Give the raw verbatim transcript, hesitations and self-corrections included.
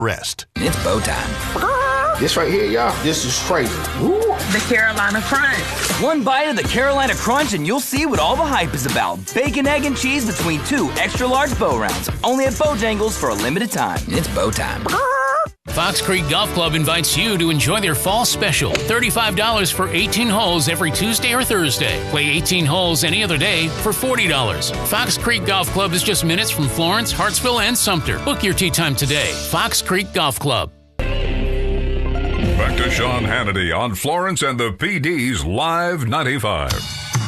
rest. It's bow time. This right here, y'all, this is crazy. Woo. The Carolina Crunch. One bite of the Carolina Crunch and you'll see what all the hype is about. Bacon, egg, and cheese between two extra-large bow rounds. Only at Bojangles for a limited time. It's bow time. Fox Creek Golf Club invites you to enjoy their fall special. thirty-five dollars for eighteen holes every Tuesday or Thursday. Play eighteen holes any other day for forty dollars. Fox Creek Golf Club is just minutes from Florence, Hartsville, and Sumter. Book your tee time today. Fox Creek Golf Club. Back to Sean Hannity on Florence and the P D's Live ninety-five.